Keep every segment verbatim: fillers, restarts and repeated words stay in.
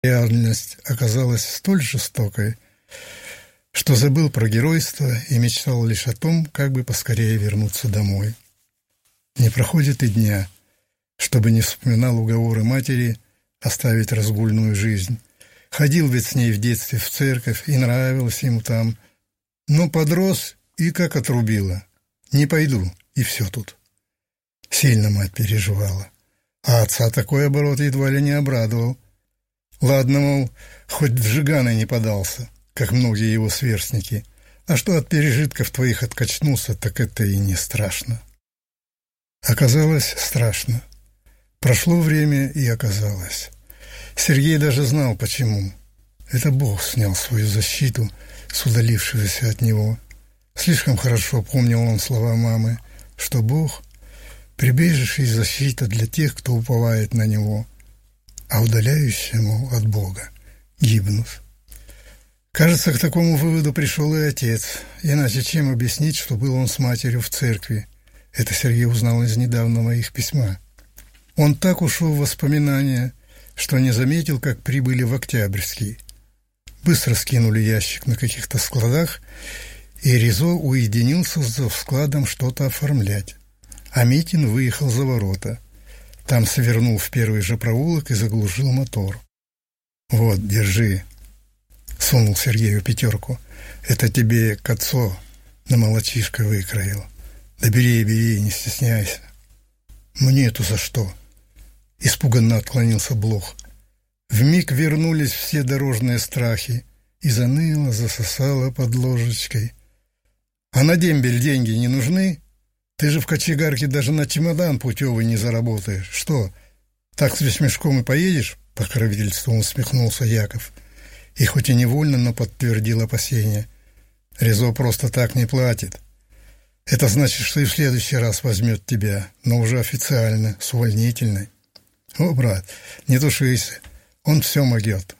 Реальность оказалась столь жестокой, что забыл про геройство и мечтал лишь о том, как бы поскорее вернуться домой. Не проходит и дня, чтобы не вспоминал уговоры матери оставить разгульную жизнь. Ходил ведь с ней в детстве в церковь, и нравилось ему там. Но подрос и как отрубило. Не пойду, и все тут. Сильно мать переживала. А отца такой оборот едва ли не обрадовал. Ладно, мол, хоть в жиганы не подался, как многие его сверстники. А что от пережитков твоих откачнулся, так это и не страшно. Оказалось страшно. Прошло время, и оказалось. Сергей даже знал, почему. Это Бог снял свою защиту с удалившегося от него. Слишком хорошо помнил он слова мамы, что Бог — прибежище и защита для тех, кто уповает на Него, а удаляющему от Бога гибнут. Кажется, к такому выводу пришел и отец. Иначе чем объяснить, что был он с матерью в церкви? Это Сергей узнал из недавнего их письма. Он так ушел в воспоминания, что не заметил, как прибыли в Октябрьский. Быстро скинули ящик на каких-то складах, и Резо уединился за складом что-то оформлять. А Митин выехал за ворота. Там свернул в первый же проулок и заглушил мотор. «Вот, держи», — сунул Сергею пятерку. «Это тебе к отцу на молочишко выкроил. Да бери, бери, не стесняйся». «Мне-то за что?» — испуганно отклонился Блох. Вмиг вернулись все дорожные страхи, и заныло, засосало под ложечкой. «А на дембель деньги не нужны? Ты же в кочегарке даже на чемодан путевый не заработаешь. Что, так с вещмешком и поедешь?» — покровительством усмехнулся Яков. И хоть и невольно, но подтвердил опасения. «Резо просто так не платит. Это значит, что и в следующий раз возьмет тебя, но уже официально, с увольнительной. О, брат, не тушись, он все могет».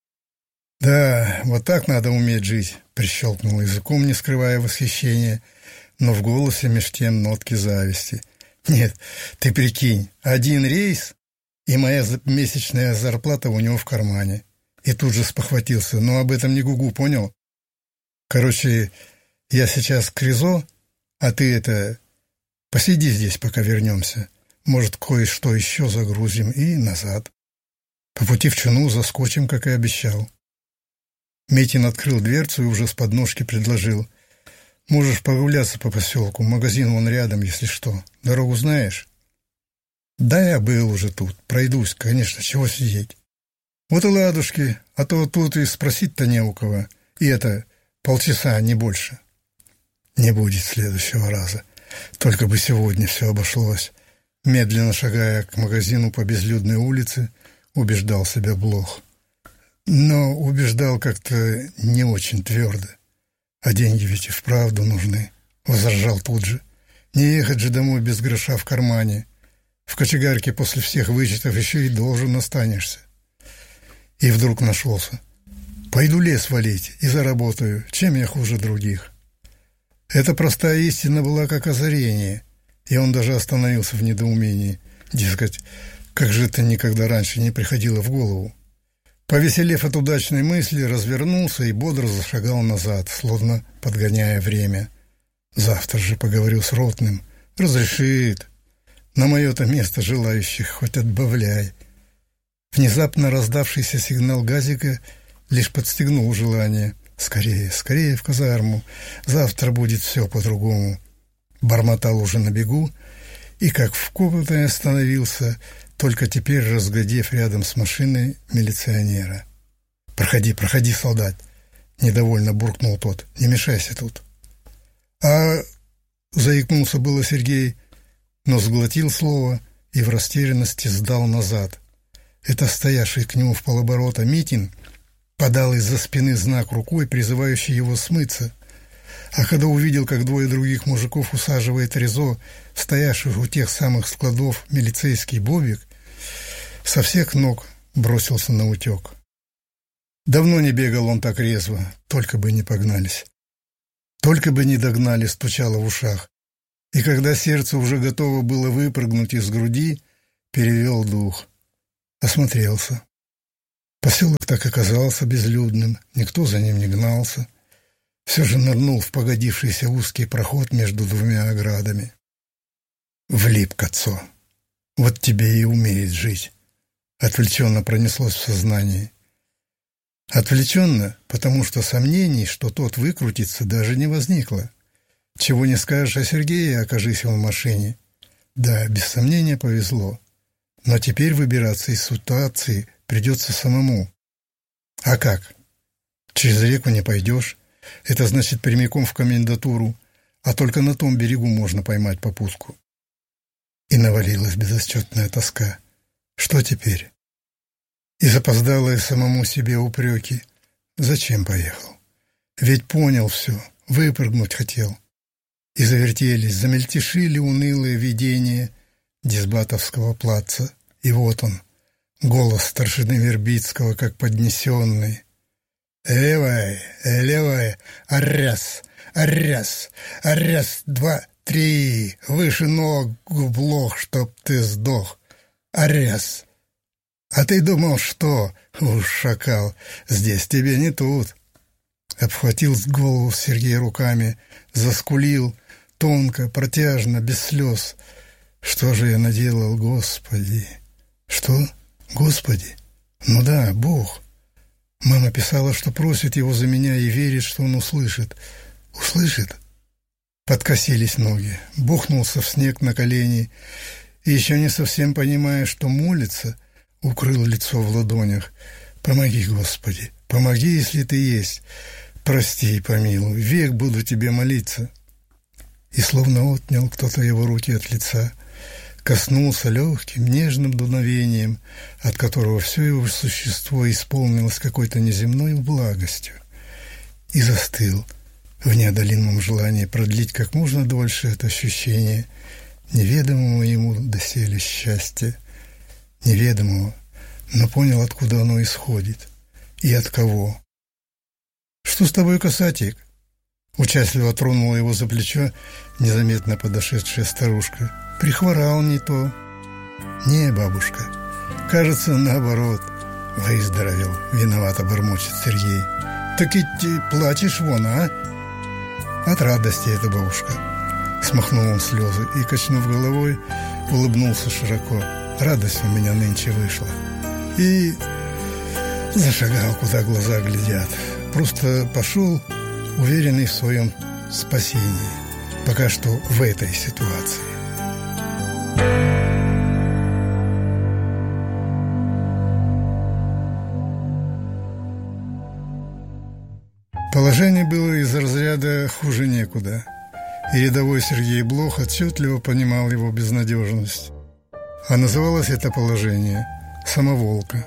«Да, вот так надо уметь жить», — прищелкнул языком, не скрывая восхищения, но в голосе меж тем нотки зависти. «Нет, ты прикинь, один рейс, и моя месячная зарплата у него в кармане». И тут же спохватился. «Ну, об этом не гугу, понял? Короче, я сейчас к Резо, а ты это... посиди здесь, пока вернемся. Может, кое-что еще загрузим и назад. По пути в Чуну заскочим, как и обещал». Митин открыл дверцу и уже с подножки предложил: «Можешь прогуляться по поселку, магазин вон рядом, если что. Дорогу знаешь?» «Да, я был уже тут. Пройдусь, конечно, чего сидеть». «Вот и ладушки, а то тут и спросить-то не у кого. И это, полчаса, не больше». «Не будет следующего раза. Только бы сегодня все обошлось». Медленно шагая к магазину по безлюдной улице, убеждал себя Блох. Но убеждал как-то не очень твердо. «А деньги ведь и вправду нужны», — возражал тут же. «Не ехать же домой без гроша в кармане. В кочегарке после всех вычетов еще и должен останешься». И вдруг нашелся. «Пойду лес валить и заработаю. Чем я хуже других?» Эта простая истина была как озарение, и он даже остановился в недоумении. Дескать, как же это никогда раньше не приходило в голову. Повеселев от удачной мысли, развернулся и бодро зашагал назад, словно подгоняя время. «Завтра же поговорю с ротным. Разрешит. На мое-то место желающих хоть отбавляй». Внезапно раздавшийся сигнал газика лишь подстегнул желание. «Скорее, скорее в казарму. Завтра будет все по-другому». Бормотал уже на бегу и, как вкопанный, остановился, только теперь разглядев рядом с машиной милиционера. «Проходи, проходи, солдат!» — недовольно буркнул тот. «Не мешайся тут». «А...» — заикнулся было Сергей, но сглотил слово и в растерянности сдал назад. Это стоявший к нему в полоборота Митин подал из-за спины знак рукой, призывающий его смыться. А когда увидел, как двое других мужиков усаживает Резо, стоявших у тех самых складов, милицейский Бобик, со всех ног бросился на утек. Давно не бегал он так резво, только бы не погнались. Только бы не догнали, стучало в ушах. И когда сердце уже готово было выпрыгнуть из груди, перевел дух. Осмотрелся. Поселок так оказался безлюдным, никто за ним не гнался. Все же нырнул в погодившийся узкий проход между двумя оградами. Влип к отцу. Вот тебе и умеет жить. Отвлеченно пронеслось в сознании. Отвлеченно, потому что сомнений, что тот выкрутится, даже не возникло. Чего не скажешь о Сергее, окажись он в машине. Да, без сомнения повезло. Но теперь выбираться из ситуации придется самому. А как? Через реку не пойдешь. Это значит прямиком в комендатуру, а только на том берегу можно поймать попутку. И навалилась безотчетная тоска. Что теперь? И запоздалые самому себе упреки. Зачем поехал? Ведь понял все, выпрыгнуть хотел. И завертелись, замельтешили унылые видения Дисбатовского плаца. И вот он, голос старшины Вербицкого, как поднесенный. «Левая, левая, аряс, аряс, аряс, два, три, выше ног в блох, чтоб ты сдох, аряс». А ты думал, что? Уж, шакал, здесь тебе не тут. Обхватил голову Сергей руками, заскулил, тонко, протяжно, без слез. Что же я наделал, Господи? Что? Господи? Ну да, Бог. Мама писала, что просит его за меня и верит, что он услышит. Услышит? Подкосились ноги, бухнулся в снег на колени и, еще не совсем понимая, что молится, укрыл лицо в ладонях. «Помоги, Господи, помоги, если ты есть. Прости и помилуй, век буду тебе молиться». И словно отнял кто-то его руки от лица, коснулся легким, нежным дуновением, от которого все его существо исполнилось какой-то неземной благостью, и застыл в неодолимом желании продлить как можно дольше это ощущение неведомого ему доселе счастья, неведомого, но понял, откуда оно исходит и от кого. «Что с тобой, касатик?» Участливо тронула его за плечо незаметно подошедшая старушка. «Прихворал не то». «Не, бабушка, кажется, наоборот, выздоровел», — виновато бормочет Сергей. «Так и ты плачешь вон, а?» «От радости это, бабушка», — смахнул он слезы и, качнув головой, улыбнулся широко. «Радость у меня нынче вышла». И зашагал, куда глаза глядят. Просто пошел, уверенный в своем спасении, пока что в этой ситуации. Положение было из разряда «хуже некуда», и рядовой Сергей Блох отчетливо понимал его безнадежность. А называлось это положение «самоволка».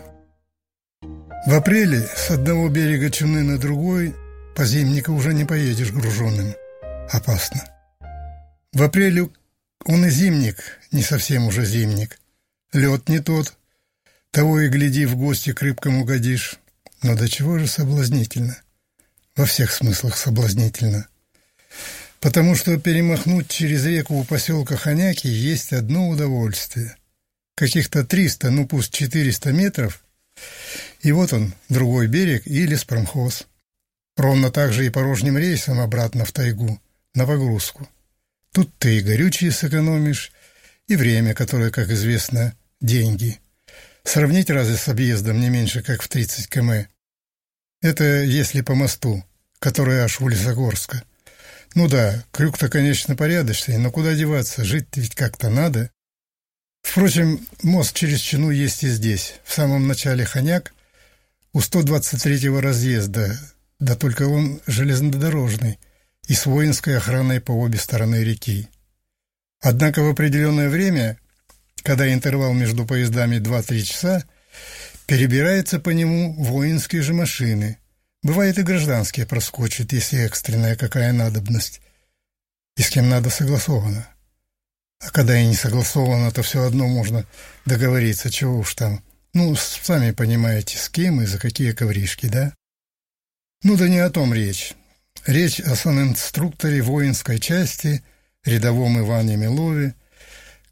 В апреле с одного берега Чуны на другой по зимнику уже не поедешь груженным. Опасно. В апреле он и зимник, не совсем уже зимник. Лед не тот. Того и гляди, в гости к рыбкам угодишь. Но до чего же соблазнительно? Во всех смыслах соблазнительно. Потому что перемахнуть через реку у поселка Ханяки есть одно удовольствие. Каких-то триста, ну пусть четыреста метров, и вот он, другой берег и леспромхоз. Ровно так же и порожним рейсом обратно в тайгу, на погрузку. Тут ты и горючее сэкономишь, и время, которое, как известно, деньги. Сравнить разве с объездом не меньше, как в тридцать километров? Это если по мосту, который аж у Лесогорска. Ну да, крюк-то, конечно, порядочный, но куда деваться, жить ведь как-то надо. Впрочем, мост через Чуну есть и здесь, в самом начале Ханяк, у сто двадцать третьего разъезда, да только он железнодорожный и с воинской охраной по обе стороны реки. Однако в определенное время, когда интервал между поездами два-три часа, перебираются по нему воинские же машины. Бывает и гражданские проскочат, если экстренная какая надобность. И с кем надо согласовано. А когда и не согласовано, то все одно можно договориться, чего уж там. Ну, сами понимаете, с кем и за какие ковришки, да? Ну да не о том речь. Речь о санинструкторе воинской части, рядовом Иване Милове,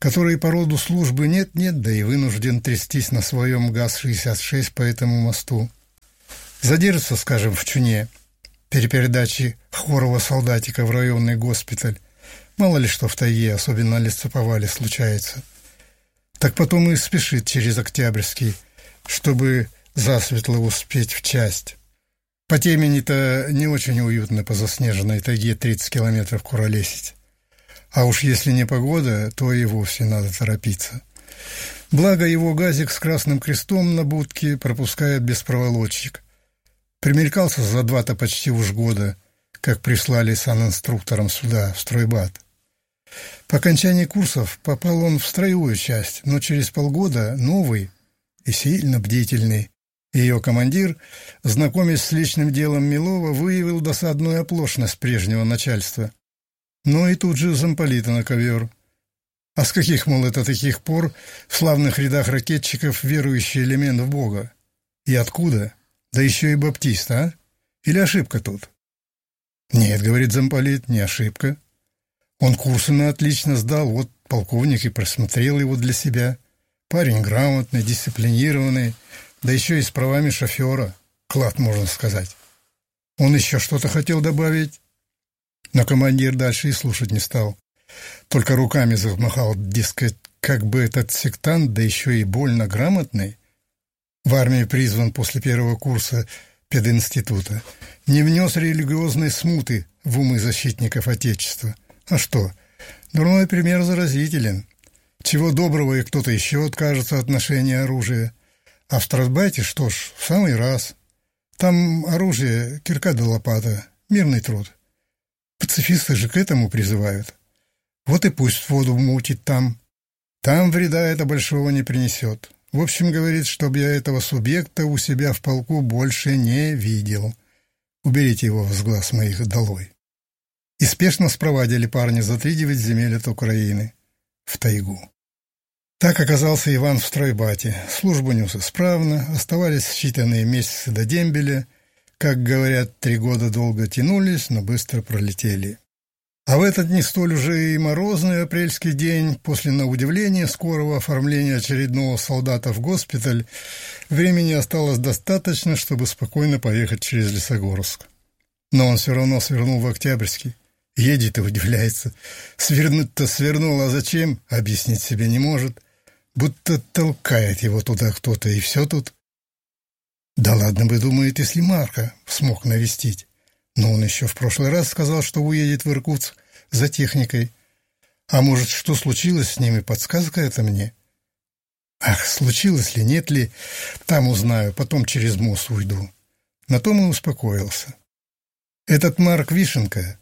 который по роду службы нет-нет, да и вынужден трястись на своем ГАЗ шестьдесят шесть по этому мосту. Задержится, скажем, в Чуне, перепередачи хворого солдатика в районный госпиталь. Мало ли что в тайге, особенно на лесоповале, случается. Так потом и спешит через Октябрьский, чтобы засветло успеть в часть. По темени-то не очень уютно по заснеженной тайге тридцать километров куролесить. А уж если не погода, то и вовсе надо торопиться. Благо его газик с красным крестом на будке пропускает без проволочек. Примелькался за два-то почти уж года, как прислали санинструктором сюда, в стройбат. По окончании курсов попал он в строевую часть, но через полгода новый и сильно бдительный ее командир, знакомясь с личным делом Милова, выявил досадную оплошность прежнего начальства. Ну и тут же замполита на ковер. А с каких, мол, это таких пор в славных рядах ракетчиков верующий элемент в Бога? И откуда? Да еще и баптист, а? Или ошибка тут? Нет, говорит замполит, не ошибка. Он курсы на отлично сдал, вот полковник и просмотрел его для себя. Парень грамотный, дисциплинированный, да еще и с правами шофера. Клад, можно сказать. Он еще что-то хотел добавить, но командир дальше и слушать не стал. Только руками замахал, дескать, как бы этот сектант, да еще и больно грамотный, в армии призван после первого курса пединститута, не внес религиозной смуты в умы защитников Отечества. А что? Дурной пример заразителен. Чего доброго, и кто-то еще откажется от ношения оружия. А в Страсбайте, что ж, в самый раз. Там оружие, кирка да лопата, мирный труд. Пацифисты же к этому призывают. Вот и пусть воду мутит там. Там вреда это большого не принесет. В общем, говорит, чтоб я этого субъекта у себя в полку больше не видел. Уберите его с глаз моих долой. И спешно спровадили парня за три девять земель от Украины в тайгу. Так оказался Иван в стройбате. Службу нес исправно, оставались считанные месяцы до дембеля. Как говорят, три года долго тянулись, но быстро пролетели. А в этот не столь уже и морозный апрельский день, после, на удивление, скорого оформления очередного солдата в госпиталь, времени осталось достаточно, чтобы спокойно поехать через Лесогорск. Но он все равно свернул в Октябрьский. Едет и удивляется. Свернуть-то свернул, а зачем? Объяснить себе не может. Будто толкает его туда кто-то, и все тут. Да ладно бы, думает, если Марка смог навестить. Но он еще в прошлый раз сказал, что уедет в Иркутск за техникой. А может, что случилось с ним, и подсказка это мне? Ах, случилось ли, нет ли, там узнаю, потом через мост уйду. На том и успокоился. Этот Марк Вишенко,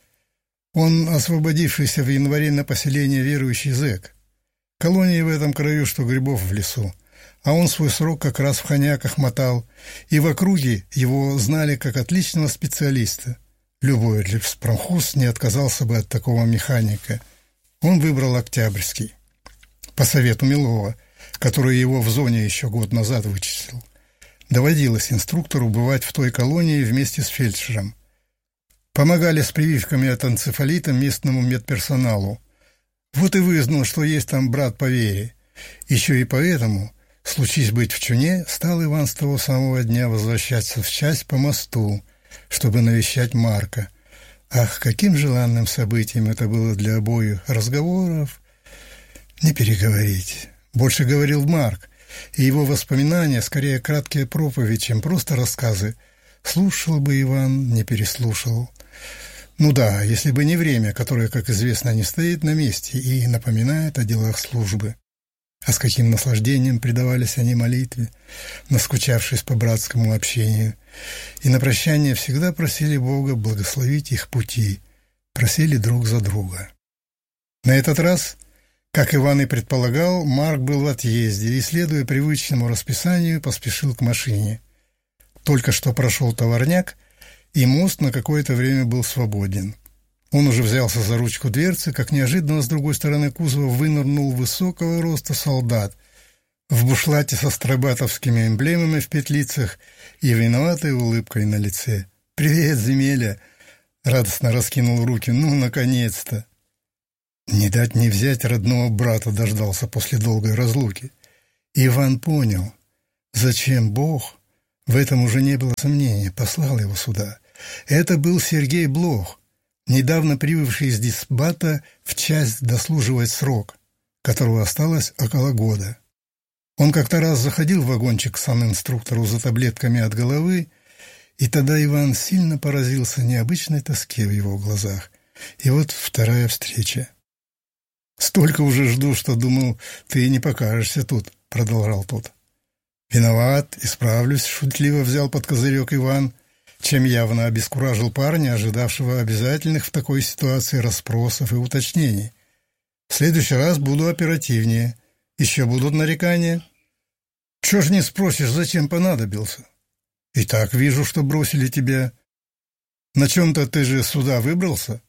он освободившийся в январе на поселение верующий зэк. Колонии в этом краю, что грибов в лесу. А он свой срок как раз в Хоняках мотал, и в округе его знали как отличного специалиста. Любой леспромхоз не отказался бы от такого механика. Он выбрал Октябрьский. По совету Милова, который его в зоне еще год назад вычислил. Доводилось инструктору бывать в той колонии вместе с фельдшером. Помогали с прививками от энцефалита местному медперсоналу. Вот и выяснил, что есть там брат по вере. Еще и поэтому, случись быть в Чуне, стал Иван с того самого дня возвращаться в часть по мосту, чтобы навещать Марка. Ах, каким желанным событием это было для обоих. Разговоров не переговорить. Больше говорил Марк, и его воспоминания скорее краткие проповеди, чем просто рассказы. Слушал бы Иван, не переслушал. Ну да, если бы не время, которое, как известно, не стоит на месте и напоминает о делах службы. А с каким наслаждением предавались они молитве, наскучавшись по братскому общению. И на прощание всегда просили Бога благословить их пути, просили друг за друга. На этот раз, как Иван и предполагал, Марк был в отъезде и, следуя привычному расписанию, поспешил к машине. Только что прошел товарняк, и мост на какое-то время был свободен. Он уже взялся за ручку дверцы, как неожиданно с другой стороны кузова вынырнул высокого роста солдат в бушлате со стройбатовскими эмблемами в петлицах и виноватой улыбкой на лице. «Привет, земеля!» — радостно раскинул руки. «Ну, наконец-то!» Не дать не взять родного брата дождался после долгой разлуки. Иван понял, зачем Бог, в этом уже не было сомнения, послал его сюда. Это был Сергей Блох, недавно прибывший из дисбата в часть дослуживать срок, которого осталось около года. Он как-то раз заходил в вагончик к санинструктору за таблетками от головы, и тогда Иван сильно поразился необычной тоске в его глазах. И вот вторая встреча. «Столько уже жду, что думал, ты не покажешься тут», — продолжал тот. «Виноват, исправлюсь», — шутливо взял под козырек Иван, чем явно обескуражил парня, ожидавшего обязательных в такой ситуации расспросов и уточнений. «В следующий раз буду оперативнее. Еще будут нарекания?» «Чего ж не спросишь, зачем понадобился? И так вижу, что бросили тебя. На чем-то ты же сюда выбрался?»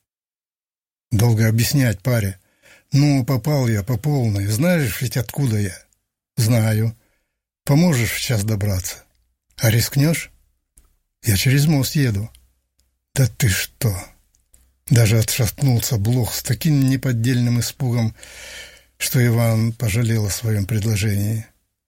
«Долго объяснять, паря. Ну, попал я по полной. Знаешь ведь, откуда я?» «Знаю. Поможешь сейчас добраться? А рискнешь?» «Я через мост еду». «Да ты что!» Даже отшатнулся Блох с таким неподдельным испугом, что Иван пожалел о своем предложении.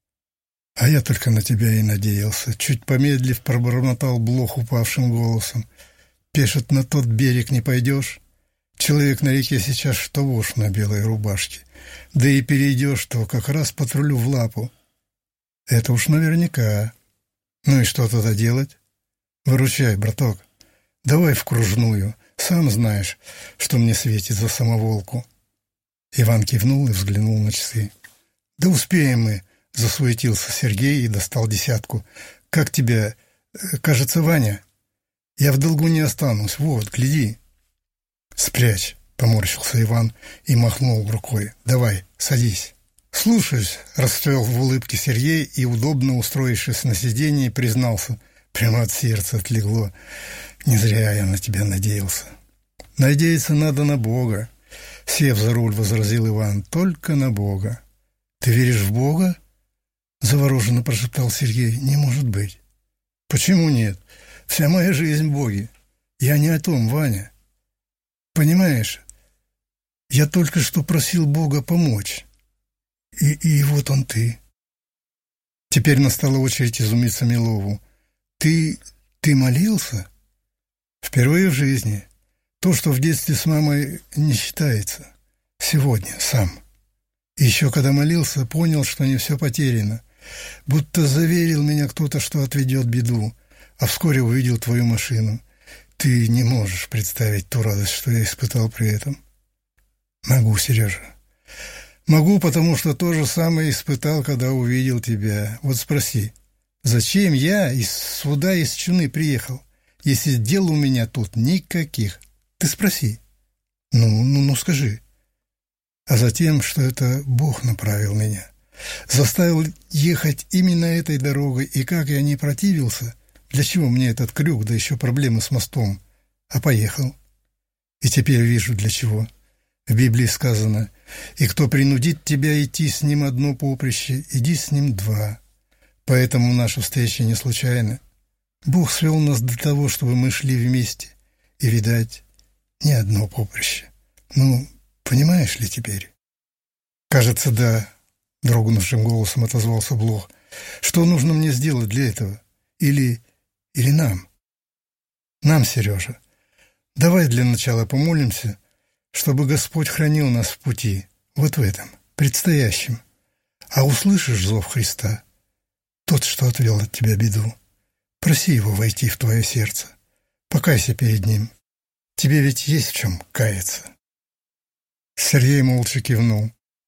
«А я только на тебя и надеялся», — чуть помедлив пробормотал Блох упавшим голосом. «Пешет на тот берег не пойдешь? Человек на реке сейчас что вошь на белой рубашке. Да и перейдешь, то как раз патрулю в лапу». «Это уж наверняка. Ну и что тогда делать? Выручай, браток. Давай в кружную. Сам знаешь, что мне светит за самоволку». Иван кивнул и взглянул на часы. «Да успеем мы», — засуетился Сергей и достал десятку. «Как тебя? Кажется, Ваня. Я в долгу не останусь. Вот, гляди». «Спрячь», — поморщился Иван и махнул рукой. «Давай, садись». «Слушаюсь», — расцвел в улыбке Сергей и, удобно устроившись на сиденье, признался. Прямо от сердца отлегло. «Не зря я на тебя надеялся». «Надеяться надо на Бога», — сев за руль, возразил Иван. «Только на Бога». «Ты веришь в Бога?» — завороженно прошептал Сергей. «Не может быть». «Почему нет? Вся моя жизнь в Боге. Я не о том, Ваня. Понимаешь, я только что просил Бога помочь. И, и вот он ты». Теперь настала очередь изумиться Милову. «Ты... ты молился?» «Впервые в жизни. То, что в детстве с мамой не считается. Сегодня, сам. И еще когда молился, понял, что не все потеряно. Будто заверил меня кто-то, что отведет беду, а вскоре увидел твою машину. Ты не можешь представить ту радость, что я испытал при этом». «Могу, Сережа. Могу, потому что то же самое испытал, когда увидел тебя. Вот спроси, зачем я из суда из Чуны приехал, если дел у меня тут никаких? Ты спроси». «Ну, ну, ну, скажи». «А затем, что это Бог направил меня, заставил ехать именно этой дорогой, и как я не противился, для чего мне этот крюк, да еще проблемы с мостом, а поехал. И теперь вижу, для чего. В Библии сказано: «И кто принудит тебя идти с ним одно поприще, иди с ним два». Поэтому наша встреча не случайна. Бог свел нас для того, чтобы мы шли вместе, и, видать, не одно поприще. Ну, понимаешь ли теперь?» «Кажется, да», — дрогнувшим голосом отозвался Блох. «Что нужно мне сделать для этого? Или... или нам?» «Нам, Сережа. Давай для начала помолимся, чтобы Господь хранил нас в пути, вот в этом, предстоящем. А услышишь зов Христа, тот, что отвел от тебя беду, проси Его войти в твое сердце. Покайся перед Ним. Тебе ведь есть в чем каяться». Сергей молча кивнул.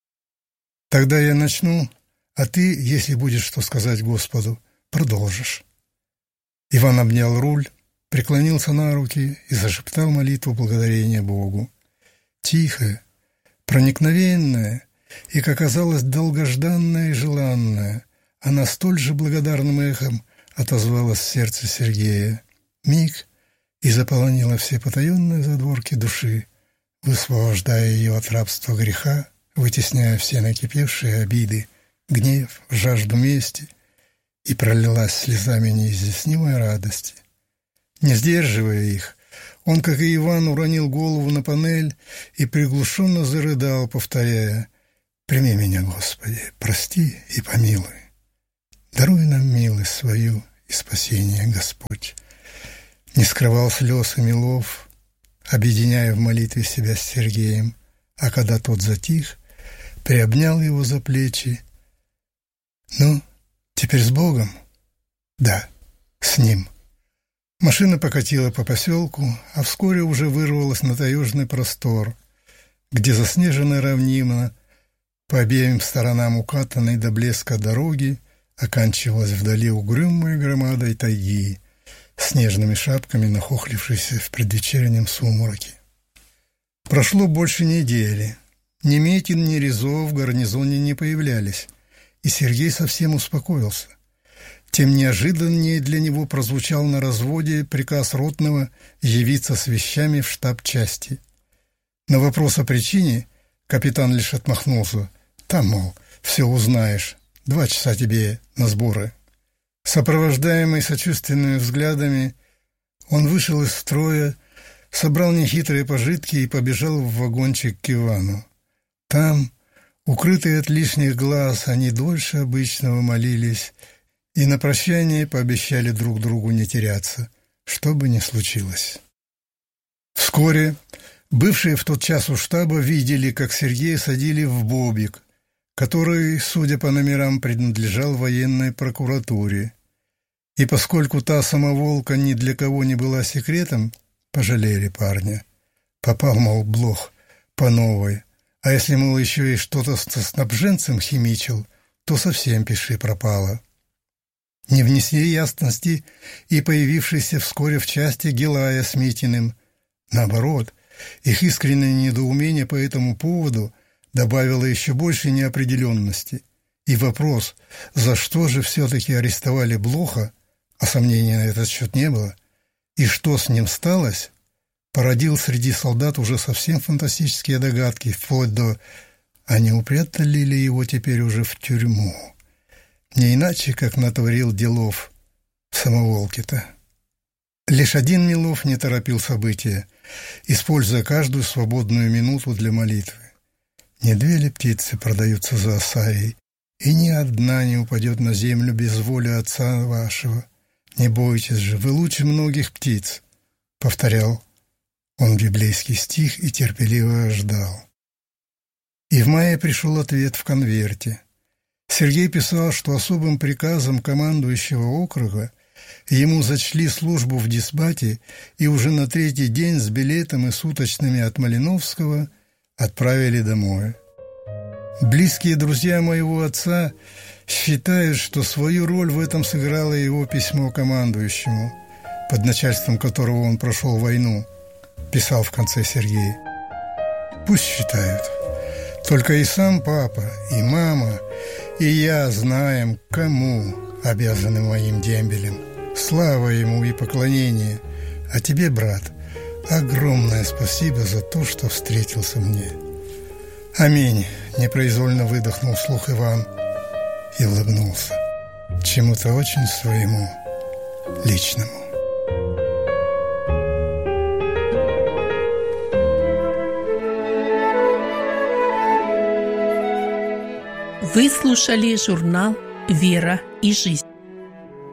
«Тогда я начну, а ты, если будешь что сказать Господу, продолжишь». Иван обнял руль, преклонился на руки и зашептал молитву благодарения Богу. Тихая, проникновенная и, как оказалось, долгожданная и желанная, она столь же благодарным эхом отозвалась в сердце Сергея. Миг и заполонила все потаенные задворки души, высвобождая ее от рабства греха, вытесняя все накипевшие обиды, гнев, жажду мести, и пролилась слезами неизъяснимой радости. Не сдерживая их, Он, как и Иван, уронил голову на панель и приглушенно зарыдал, повторяя: «Прими меня, Господи, прости и помилуй. Даруй нам милость свою и спасение, Господь». Не скрывал слез и милов, объединяя в молитве себя с Сергеем, а когда тот затих, приобнял его за плечи. «Ну, теперь с Богом?» «Да, с Ним». Машина покатила по поселку, а вскоре уже вырвалась на таежный простор, где заснеженная равнина по обеим сторонам укатанной до блеска дороги оканчивалась вдали угрюмой громадой тайги, снежными шапками нахохлившейся в предвечернем сумраке. Прошло больше недели. Ни Метин, ни Ризо в гарнизоне не появлялись, и Сергей совсем успокоился. Тем неожиданнее для него прозвучал на разводе приказ ротного явиться с вещами в штаб части. На вопрос о причине капитан лишь отмахнулся: «Там, мол, все узнаешь. Два часа тебе на сборы». Сопровождаемый сочувственными взглядами, он вышел из строя, собрал нехитрые пожитки и побежал в вагончик к Ивану. Там, укрытые от лишних глаз, они дольше обычного молились и на прощание пообещали друг другу не теряться, что бы ни случилось. Вскоре бывшие в тот час у штаба видели, как Сергея садили в бобик, который, судя по номерам, принадлежал военной прокуратуре. И поскольку та самоволка ни для кого не была секретом, пожалели парня. Попал, мол, блох по новой, а если, мол, еще и что-то со снабженцем химичил, то совсем пиши пропало. Не внесли ясности и появившийся вскоре в части Гилая с Митиным. Наоборот, их искреннее недоумение по этому поводу добавило еще больше неопределенности. И вопрос, за что же все-таки арестовали Блоха, а сомнений на этот счет не было, и что с ним сталось, породил среди солдат уже совсем фантастические догадки, вплоть до «а не упрятали ли его теперь уже в тюрьму?» Не иначе, как натворил делов в самоволке-то. Лишь один Милов не торопил события, используя каждую свободную минуту для молитвы. Не две ли птицы продаются за осаей, и ни одна не упадет на землю без воли Отца вашего. Не бойтесь же, вы лучше многих птиц, — повторял он библейский стих и терпеливо ждал. И в мае пришел ответ в конверте. Сергей писал, что особым приказом командующего округа ему зачли службу в дисбате и уже на третий день с билетом и суточными от Малиновского отправили домой. Близкие друзья моего отца считают, что свою роль в этом сыграло его письмо командующему, под начальством которого он прошел войну, писал в конце Сергей. Пусть считают. Только и сам папа, и мама, и я знаем, кому обязаны моим дембелем. Слава ему и поклонение. А тебе, брат, огромное спасибо за то, что встретился мне. Аминь, непроизвольно выдохнул вслух Иван и улыбнулся чему-то очень своему личному. Вы слушали журнал «Вера и жизнь».